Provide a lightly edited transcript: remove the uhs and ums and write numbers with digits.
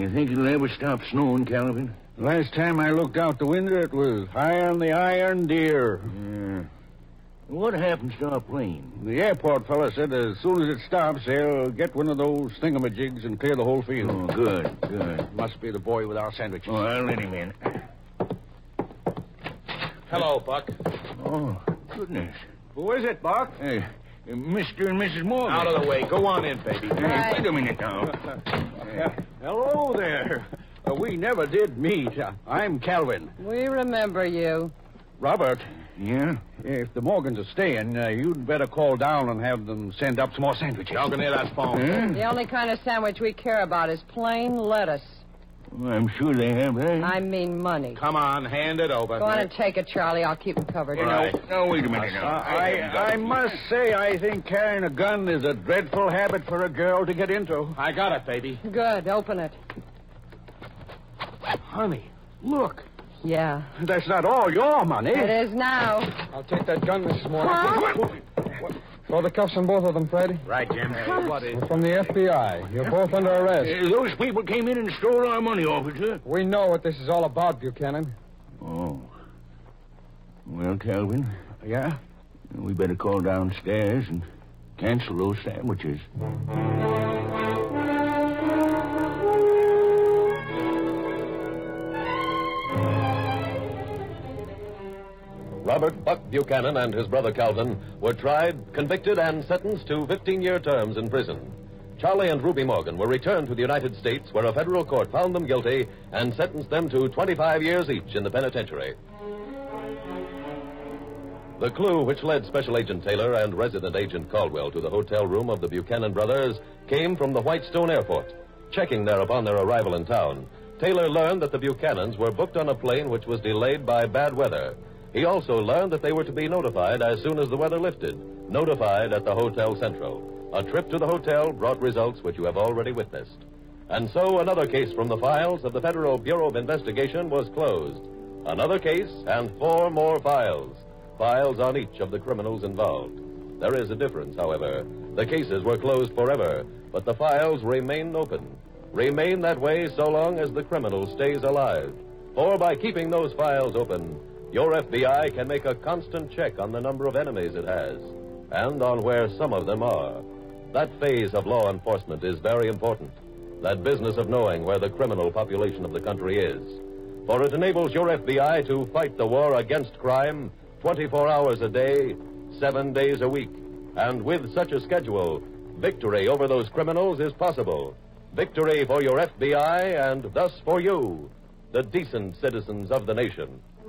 You think it'll ever stop snowing, Calvin? Last time I looked out the window, it was high on the iron deer. Yeah. What happens to our plane? The airport fella said as soon as it stops, they'll get one of those thingamajigs and clear the whole field. Oh, good. Must be the boy with our sandwiches. Oh, I'll let him in. Hello, Buck. Oh, goodness. Who is it, Buck? Hey, Mr. and Mrs. Morgan. Out of the way. Go on in, baby. Hey, wait a minute now. Hello there. We never did meet. I'm Calvin. We remember you. Robert, Yeah? if the Morgans are staying, you'd better call down and have them send up some more sandwiches. Y'all can hear that phone. Huh? The only kind of sandwich we care about is plain lettuce. Well, I'm sure they have that. I mean money. Come on, hand it over. Go on and take it, Charlie. I'll keep them covered. Right. No, wait a minute now. I must say, I think carrying a gun is a dreadful habit for a girl to get into. I got it, baby. Good. Open it. Honey, look. Yeah. That's not all your money. It is now. I'll take that gun, Mrs. Morgan. Huh? Throw the cuffs on both of them, Fred. Right, Jim. What is? We're from the FBI. You're both under arrest. Those people came in and stole our money, officer. We know what this is all about, Buchanan. Oh. Well, Calvin, Yeah? we better call downstairs and cancel those sandwiches. Robert Buck Buchanan and his brother Calvin were tried, convicted, and sentenced to 15-year terms in prison. Charlie and Ruby Morgan were returned to the United States, where a federal court found them guilty and sentenced them to 25 years each in the penitentiary. The clue which led Special Agent Taylor and Resident Agent Caldwell to the hotel room of the Buchanan brothers came from the Whitestone Airport. Checking there upon their arrival in town, Taylor learned that the Buchanans were booked on a plane which was delayed by bad weather. He also learned that they were to be notified as soon as the weather lifted, notified at the Hotel Central. A trip to the hotel brought results which you have already witnessed. And so another case from the files of the Federal Bureau of Investigation was closed. Another case and 4 more files. Files on each of the criminals involved. There is a difference, however. The cases were closed forever, but the files remain open. Remain that way so long as the criminal stays alive. For by keeping those files open, your FBI can make a constant check on the number of enemies it has, and on where some of them are. That phase of law enforcement is very important. That business of knowing where the criminal population of the country is. For it enables your FBI to fight the war against crime 24 hours a day, 7 days a week. And with such a schedule, victory over those criminals is possible. Victory for your FBI and thus for you, the decent citizens of the nation.